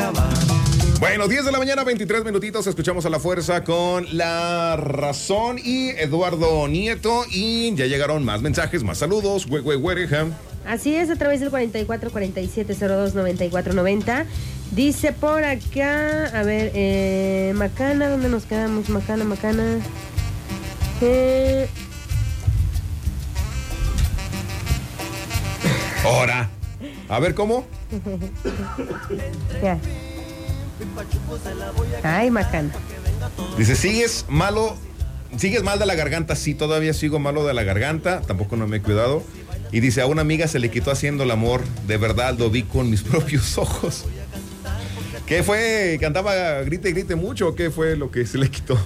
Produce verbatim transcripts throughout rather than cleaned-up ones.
Bueno, diez de la mañana, veintitrés minutitos, escuchamos a La Fuerza con La Razón y Eduardo Nieto, y ya llegaron más mensajes, más saludos. Hue, hue, huereja. Así es, a través del cuarenta y cuatro cuarenta y siete cero dos noventa y cuatro noventa. Dice por acá, a ver, eh, Macana, ¿dónde nos quedamos? Macana, Macana. Eh... Ahora. A ver, ¿cómo? Ya. Ay, Macana. Dice, ¿sigues malo? ¿Sigues mal de la garganta? Sí, todavía sigo malo de la garganta. Tampoco no me he cuidado. Y dice, a una amiga se le quitó haciendo el amor. De verdad, lo vi con mis propios ojos. ¿Qué fue? ¿Cantaba grite y grite mucho o qué fue lo que se le quitó?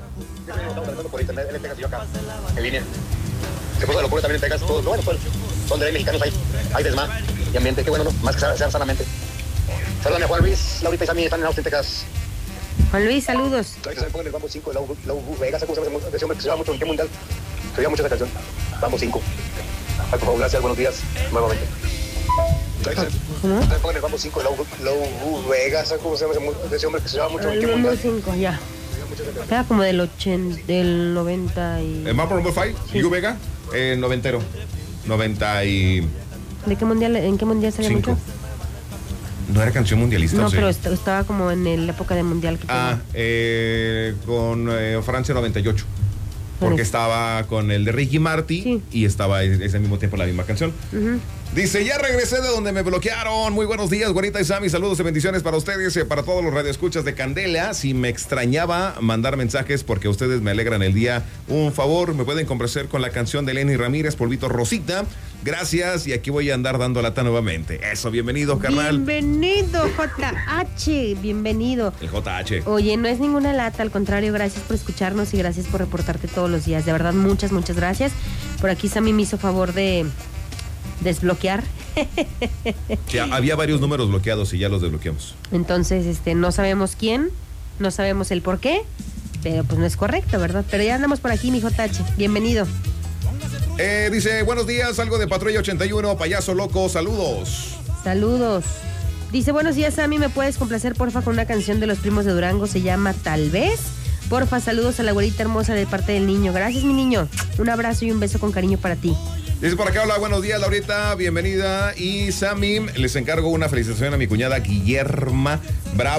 Por internet, en Texas, yo acá, en línea. Se puso la locura también en Texas. Todo, bueno, pues, son de ley mexicanos ahí. Hay desmá y ambiente. Qué bueno, ¿no? Más que sea sanamente. Saludame a Juan Luis, Laurita y Sammy están en Austin, Texas. Juan Luis, saludos. Ahorita se me pongan el Bambo cinco, la U Vega, ¿cómo se llama ese hombre que se llama mucho en qué mundial? Se oía mucho esa canción. Bambo cinco. Ay, por favor, gracias, buenos días, nuevamente. ¿Cómo? Se me pongan el Bambo cinco, la U Vega, ¿cómo se llama ese hombre que se llama mucho en qué El mundial? cinco, ya. Era como del ochenta, del noventa y... ¿El Mambo Number cinco? Sí. ¿U Vega? Eh, noventero. noventa y... ¿De qué mundial, en qué mundial salía Cinco. mucho? ¿No era canción mundialista? No, o sí? pero est- estaba como en el- la época de mundial que Ah, eh, con eh, Francia noventa y ocho. Porque Bueno. estaba con el de Ricky Martin, Sí. y estaba e- ese mismo tiempo la misma canción. Uh-huh. Dice, ya regresé de donde me bloquearon. Muy buenos días, Güerita y Sammy. Saludos y bendiciones para ustedes y para todos los radioescuchas de Candela. Si me extrañaba mandar mensajes porque ustedes me alegran el día, un favor, me pueden complacer con la canción de Lenny Ramírez, Polvito Rosita. Gracias, y aquí voy a andar dando lata nuevamente. Eso, bienvenido, carnal. Bienvenido, J H. Bienvenido. El J H. Oye, no es ninguna lata, al contrario, gracias por escucharnos y gracias por reportarte todos los días. De verdad, muchas, muchas gracias. Por aquí Sammy me hizo favor de desbloquear. Sí, había varios números bloqueados y ya los desbloqueamos. Entonces, este, no sabemos quién, no sabemos el por qué, pero pues no es correcto, ¿verdad? Pero ya andamos por aquí, mi J H. Bienvenido. Eh, dice, buenos días, algo de Patrulla ochenta y uno, payaso loco, saludos. Saludos. Dice, buenos días, Sammy, ¿me puedes complacer, porfa, con una canción de Los Primos de Durango? Se llama Tal Vez. Porfa, saludos a la güerita hermosa de parte del niño. Gracias, mi niño. Un abrazo y un beso con cariño para ti. Dice por acá, hola, buenos días, Laurita, bienvenida. Y Sammy, les encargo una felicitación a mi cuñada Guillerma Bravo.